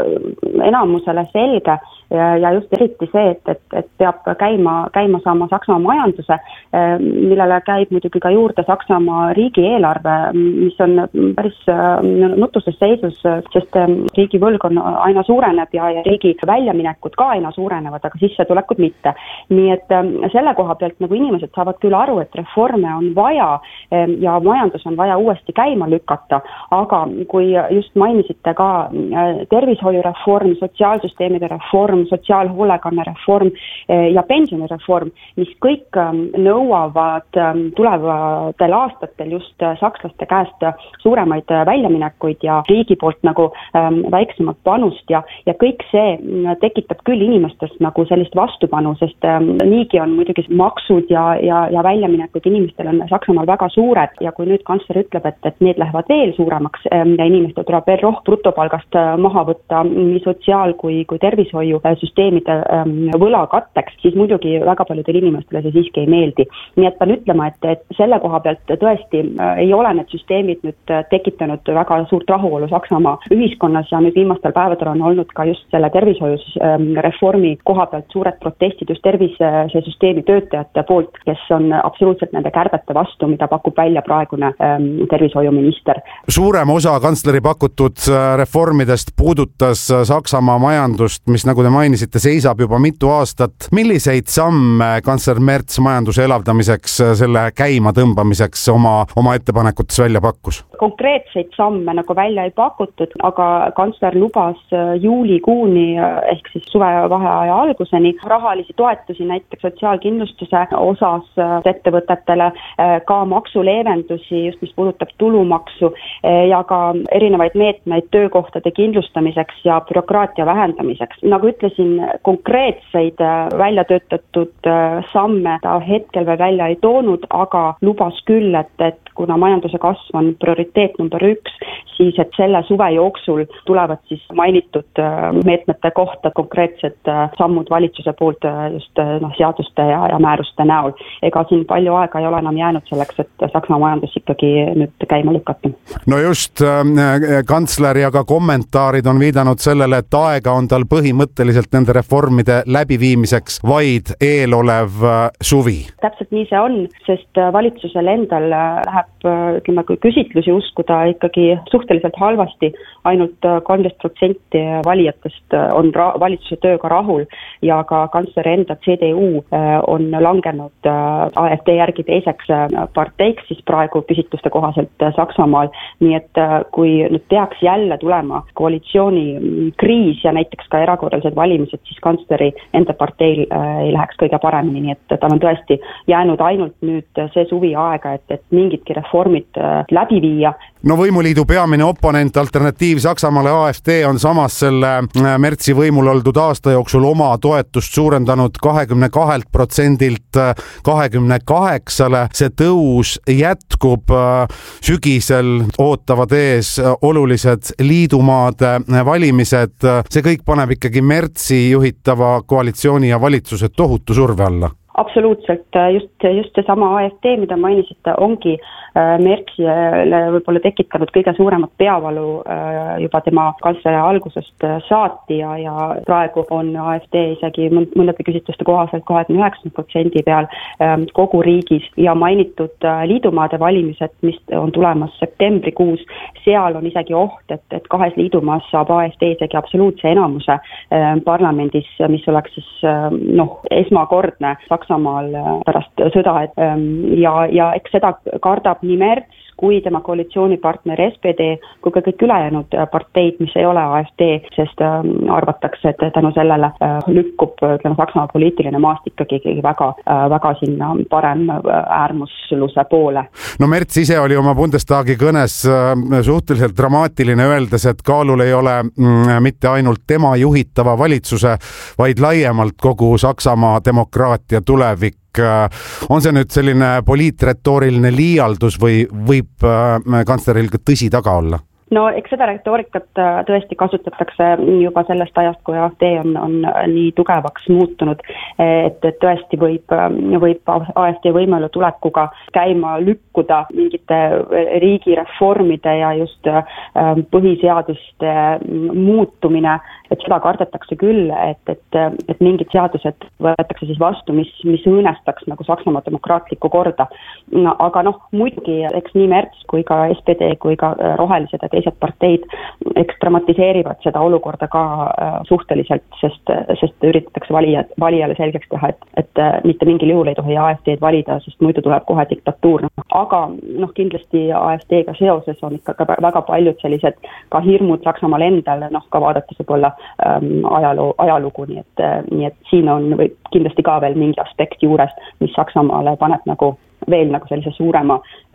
enamusele selge ja just eriti see, et peab käima saama Saksamaa majanduse, millele käib muidugi ka juurde Saksamaa riigieelarve, mis on päris nutuses seisus, sest riigi võlg on aina suureneb ja riigi väljaminekud ka aina suurenevad, aga sissetulekud mitte. Nii et selle koha pealt inimesed saavad küll aru, et reforme on vaja ja majandus on vaja uuesti käima lükata, aga kui just mainisite ka tervishoiureform, sotsiaalsüsteemide reform, sotsiaalhoolekanne reform ja pensionireform, mis kõik nõuavad tulevatel aastatel just sakslaste käest suuremaid väljaminekuid ja riigi poolt väiksemat panust ja kõik see tekitab küll inimestes sellist vastupanu, sest niigi on muidugi maksud ja väljaminekud inimestel on Saksamaal väga suured ja kui nüüd kantsler ütleb, et need lähevad veel suuremaks ja inimestel tuleb veel brutopalgast maha võtta nii sotsiaal- kui tervishoiusüsteemide võla katteks, siis muidugi väga paljudel inimestele see siiski ei meeldi. Nii et pean ütlema, et selle koha pealt tõesti ei ole need süsteemid nüüd tekitanud väga suurt rahuolu Saksamaa ühiskonnas ja nüüd viimastel päevadel on olnud ka just selle tervishoiusreformi koha pealt suured protestid just tervisesüsteemi töötajate poolt, kes on absoluutselt nende kärbete vastu, mida pakub välja praegune tervishoiuminister. Suurem osa kantsleri pakutud reformidest puudutas Saksamaa majandust, mis nagu te mainisite, seisab juba mitu aastat. Milliseid samme kantsler Merz majanduse elavdamiseks, selle käima tõmbamiseks oma ettepanekutes välja pakkus? Konkreetseid samme välja ei pakutud, aga kantsler lubas juulikuuni ehk siis suvevaheaja alguseni rahalisi toetusi näiteks sotsiaalkindlustuse osas ettevõtetele, ka maksuleevendusi, just mis puudutab tulumaksu ja ka erinevaid meetmeid töökohtade kindlustamiseks ja bürokraatia vähendamiseks. Nagu ütlesin, konkreetseid välja töötatud samme ta hetkel veel välja ei toonud, aga lubas küll, et kuna majanduse kasv on prioriteet number 1, siis et selle suve jooksul tulevad siis mainitud meetmete kohta konkreetsed sammud valitsuse poolt just seaduste ja määruste näol. Ega siin palju aega ei ole enam jäänud selleks, et Saksamaa majandus ikkagi nüüd käima lükata. No just, kantsler ja ka kommentaarid on viidanud sellele, et aega on tal põhimõtteliselt nende reformide läbiviimiseks vaid eelolev suvi. Täpselt nii see on, sest valitsusel endal läheb, kui küsitlusi uskuda, ikkagi suhteliselt halvasti. Ainult 13% valijatest on valitsuse tööga rahul ja ka kantsleri enda CDU on langenud AfD järgi teiseks parteiks siis praegu küsitluste kohaselt Saksamaal. Nii et kui nüüd peaks jälle tulema koalitsiooni kriis ja näiteks ka erakorralised valimised, siis kantsleri enda parteil ei läheks kõige paremini. Nii et tal on tõesti jäänud ainult nüüd see suvi aega, et mingitki reformid läbi viia. No võimuliidu peamine oponent Alternatiiv Saksamaale AfD on samas selle Merzi võimul oldud aasta jooksul oma toetust suurendanud 22%-lt 28%. See tõus jätkub, sügisel ootavad ees olulised liidumaade valimised. See kõik paneb ikkagi Merzi juhitava koalitsiooni ja valitsuse tohutu surve alla. Absoluutselt, just seesama AfD, mida mainisite, ongi Merzile võib-olla tekitanud kõige suuremat peavalu juba tema kantsleri algusest saati ja praegu on AfD isegi mõnede küsitluste kohaselt 29% peal kogu riigis ja mainitud liidumaade valimised, mis on tulemas septembrikuus, seal on isegi oht, et 2 liidumaas saab AfD isegi absoluutse enamuse parlamendis, mis oleks siis esmakordne Saksamaal pärast sõda, ja eks seda kardab nii Merz kui tema koalitsioonipartner SPD, kui ka kõik ülejäänud parteid, mis ei ole AfD, sest arvatakse, et tänu sellele lükkub Saksamaa poliitiline maast ikkagi väga sinna parem äärmusluse poole. No Merz ise oli oma Bundestagi kõnes suhteliselt dramaatiline, öeldes, et kaalul ei ole mitte ainult tema juhitava valitsuse, vaid laiemalt kogu Saksamaa demokraatia tulevik. On see nüüd selline poliitretooriline liialdus või võib kantsleril ka tõsi taga olla? No eks seda retoorikat tõesti kasutatakse juba sellest ajast, kui AfD on nii tugevaks muutunud, et tõesti võib AfD võimelu tulekuga käima lükkuda mingite riigireformide ja just põhiseaduste muutumine, et seda kardetakse küll, et mingid seadused võetakse siis vastu, mis õõnestaks nagu Saksamaa demokraatlikku korda. Aga muidugi, eks nii Merz kui ka SPD kui ka rohelised ja teised parteid dramatiseerivad seda olukorda ka suhteliselt, sest üritatakse valijale selgeks teha, et mitte mingil juhul ei tohi AfD-d valida, sest muidu tuleb kohe diktatuur. Aga kindlasti AfD-ga seoses on ikka väga paljud sellised ka hirmud Saksamaal endal, ka vaadates võib-olla ajalugu, nii et siin on kindlasti ka veel mingi aspekt juures, mis Saksamaale paneb veel sellise suurema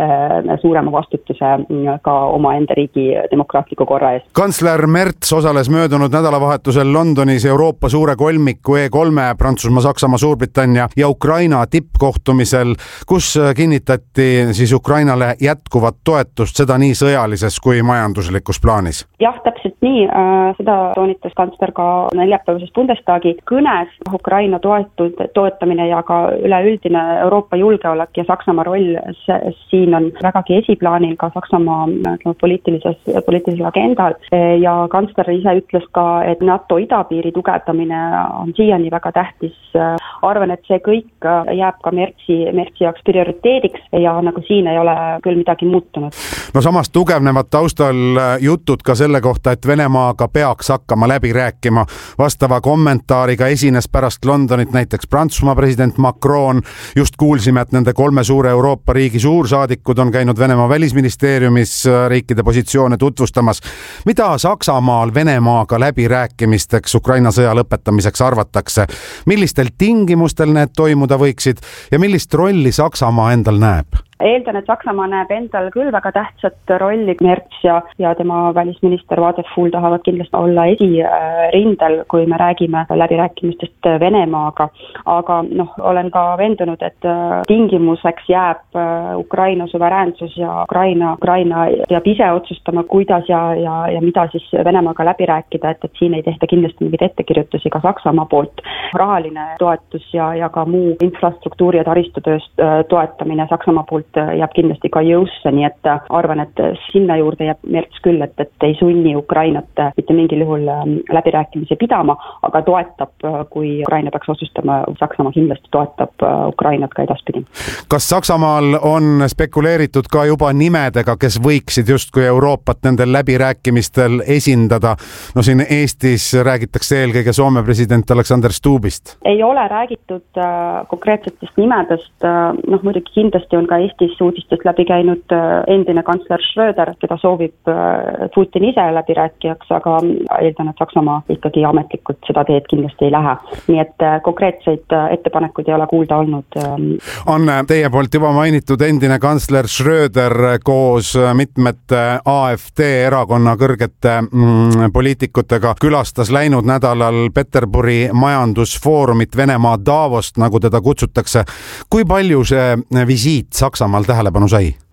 vastutuse ka omaenda riigi demokraatliku korra ees. Kantsler Merz osales möödunud nädalavahetusel Londonis Euroopa suure kolmiku E3, Prantsusmaa, Saksamaa, Suurbritannia ja Ukraina tippkohtumisel, kus kinnitati siis Ukrainale jätkuvat toetust, seda nii sõjalises kui majanduslikus plaanis. Jah, täpselt nii, seda toonitas kantsler ka neljapäevases Bundestagi kõnes. Ukraina toetamine ja ka üleüldine Euroopa julgeolek ja Saksamaa roll siin on vägagi esiplaanil ka Saksamaa poliitilisel agendal ja kantsler ise ütles ka, et NATO idapiiri tugevdamine on siiani väga tähtis. Arvan, et see kõik jääb ka Merzi jaoks prioriteediks ja siin ei ole küll midagi muutunud. No samas tugevnevad taustal jutud ka selle kohta, et Venemaaga peaks hakkama läbi rääkima. Vastava kommentaariga esines pärast Londonit näiteks Prantsusmaa president Macron. Just kuulsime, et nende 3 suure Euroopa riigi suursaadikud on käinud Venemaa välisministeeriumis riikide positsioone tutvustamas. Mida Saksamaal Venemaaga läbirääkimisteks Ukraina sõja lõpetamiseks arvatakse? Millistel tingimustel need toimuda võiksid ja millist rolli Saksamaa endal näeb? Eeldan, et Saksamaa näeb endal küll väga tähtsat rolli. Merz ja tema välisminister Wadefuhl tahavad kindlasti olla esirindel, kui me räägime läbirääkimistest Venemaaga. Aga olen ka veendunud, et tingimuseks jääb Ukraina suveräänsus ja Ukraina peab ise otsustama, kuidas ja mida siis Venemaaga läbi rääkida, et siin ei tehta kindlasti mingeid ettekirjutusi ka Saksamaa poolt. Rahaline toetus ja ka muu infrastruktuuri ja taristutööst toetamine Saksamaa poolt jääb kindlasti ka jõusse, nii et arvan, et sinna juurde jääb Merz küll, et ei sunni Ukrainat mitte mingil juhul läbirääkimisi pidama, aga toetab, kui Ukraina peaks otsustama, Saksamaa kindlasti toetab Ukrainat ka edaspidi. Kas Saksamaal on spekuleeritud ka juba nimedega, kes võiksid justkui Euroopat nendel läbirääkimistel esindada? No siin Eestis räägitakse eelkõige Soome president Alexander Stubbist. Ei ole räägitud konkreetsetest nimedest, muidugi kindlasti on ka Eestis uudistest läbi käinud endine kantsler Schröder, keda soovib Putin ise läbirääkijaks, aga eeldan, et Saksamaa ikkagi ametlikult seda teed kindlasti ei lähe. Nii et konkreetseid ettepanekuid ei ole kuulda olnud. On teie poolt juba mainitud endine kantsler Schröder koos mitmete AfD erakonna kõrgete poliitikutega külastas läinud nädalal Peterburi majandusfoorumit Venemaa Davost, nagu teda kutsutakse. Kui palju see visiit Saksamaal tähelepanu sai?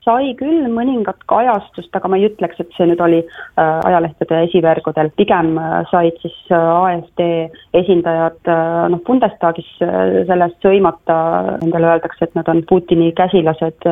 sai küll mõningat kajastust, aga ma ei ütleks, et see nüüd oli ajalehtede esivergudel. Pigem said siis AfD esindajad Bundestagis sellest sõimata. Nendele öeldakse, et nad on Putini käsilased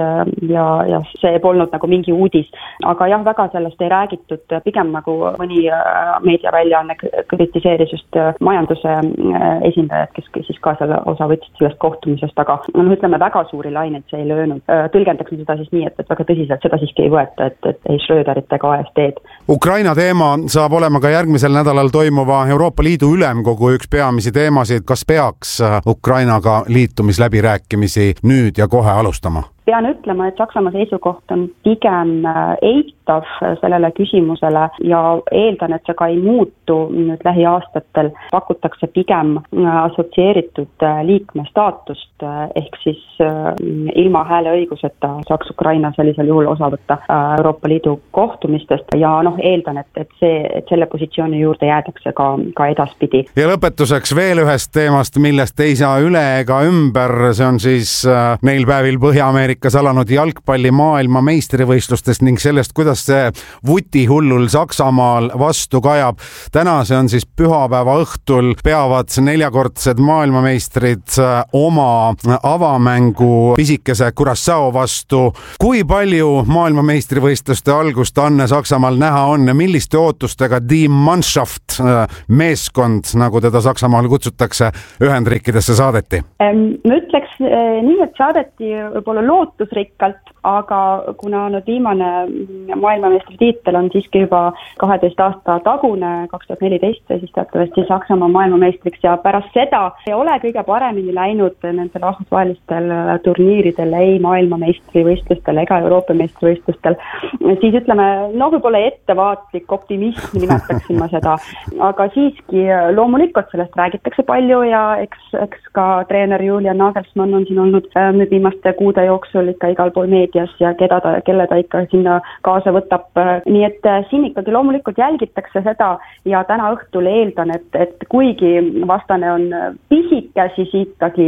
ja see polnud nagu mingi uudis. Aga jah, väga sellest ei räägitud. Pigem nagu mõni meediaväljaanne kritiseeris just majanduse esindajad, kes siis ka selle osa võtsid sellest kohtumisest, aga ütleme, väga suuri laineid see ei löönud. Tõlgendaks seda siis nii, et väga tõsiselt seda siiski ei võeta, et ei Schröderit ega AfD-d. Ukraina teema saab olema ka järgmisel nädalal toimuva Euroopa Liidu ülemkogu üks peamisi teemasid. Kas peaks Ukrainaga liitumisläbirääkimisi nüüd ja kohe alustama? Pean ütlema, et Saksamaa seisukoht on pigem eitav sellele küsimusele ja eeldan, et see ka ei muutu nüüd lähiaastatel. Pakutakse pigem assotsieeritud liikme staatust ehk siis ilma hääleõiguseta saaks Ukraina sellisel juhul osa võtta Euroopa Liidu kohtumistest ja eeldan, et selle positsiooni juurde jäädakse ka edaspidi. Ja lõpetuseks veel ühest teemast, millest ei saa üle ega ümber, see on siis neil päevil Põhja-Ameerikas alanud jalgpalli maailma meistrivõistlustest ning sellest, kuidas see vutihullul Saksamaal vastu kajab. Täna see on siis pühapäeva õhtul, peavad 4-kordsed maailmameistrid oma avamängu pisikese Curaçao vastu. Kui palju maailmameistrivõistluste algust Anne Saksamaal näha on ja milliste ootustega Die Mannschaft meeskond, nagu teda Saksamaal kutsutakse, Ühendriikidesse saadeti? Ma ütleks nii, et saadeti võib-olla lootusrikkalt, aga kuna viimane maailmameestritiitel on siiski juba 12 aasta tagune, 2014, siis teatavasti Saksamaa maailmameistriks ja pärast seda ei ole kõige paremini läinud nendel rahvusvahelistel turniiridel, ei maailmameistrivõistlustel ega Euroopa meistrivõistlustel. Siis ütleme, võib-olla ettevaatlik optimism nimetaksin ma seda, aga siiski loomulikult sellest räägitakse palju ja eks ka treener Julian Nagelsmann on siin olnud nüüd viimaste kuude jooksul ikka igal pool meedias ja kelle ta ikka sinna kaasa võtab. Nii et siin ikkagi loomulikult jälgitakse seda ja täna õhtul eeldan, et kuigi vastane on pisike, siis ikkagi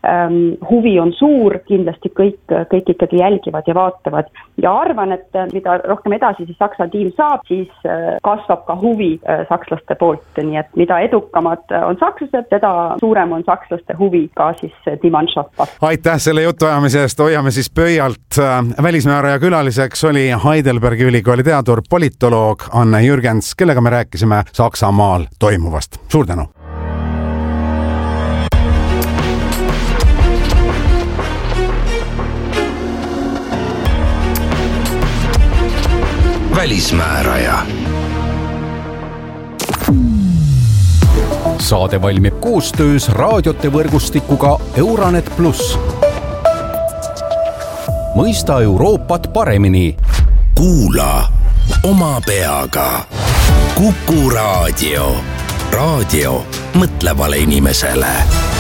huvi on suur, kindlasti kõik ikkagi jälgivad ja vaatavad ja arvan, et mida rohkem edasi siis Saksa tiim saab, siis kasvab ka huvi sakslaste poolt, nii et mida edukamad on sakslased, seda suurem on sakslaste huvi ka siis Die Mannschaft. Aitäh selle jutuajamise eest, hoiame siis pöialt. Välismääraja külaliseks oli Heidelbergi ülikooli teadur, politoloog Anne Jürgens, kellega me rääkisime Saksamaal toimuvast. Suur tänu! Välismääraja. Saade valmib koostöös raadiote võrgustikuga Euranet Plus. Mõista Euroopat paremini. Kuula oma peaga. Kuku Raadio. Raadio mõtlevale inimesele.